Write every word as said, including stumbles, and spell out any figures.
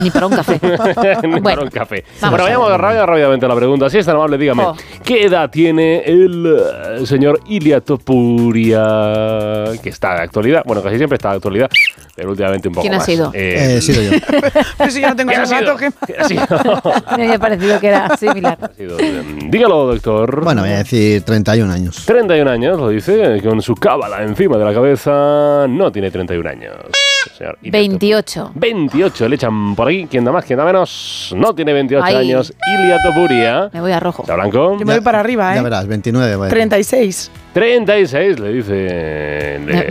Ni para un café. Ni bueno, para un café. Vamos Bueno, vayamos rápido, rápidamente a la pregunta. Si es tan amable, dígame, Oh. ¿qué edad tiene el uh, señor Ilia Topuria? Que está de actualidad. Bueno, casi siempre está de actualidad, pero últimamente un poco ¿Quién ha más. sido? Eh, Eh, he sido yo. Pero si yo no tengo ¿Quién ha ese sido? dato, ¿qué? ¿Quién ha sido? me había parecido que era similar. Ha sido, eh, dígalo, doctor. Bueno, voy a decir treinta y un años. treinta y un años, lo dice, con su cábala encima de la cabeza. No tiene treinta y un años. Señor Ilia veintiocho. Topuria. veintiocho le echan por aquí. ¿Quién da más? ¿Quién da menos? No tiene veintiocho Ay. años. Ilia Topuria. Me voy a rojo. ¿Está blanco? Yo me voy para arriba, Ya ¿eh? verás, veintinueve. voy a decir. treinta y seis. treinta y seis le dice. Le,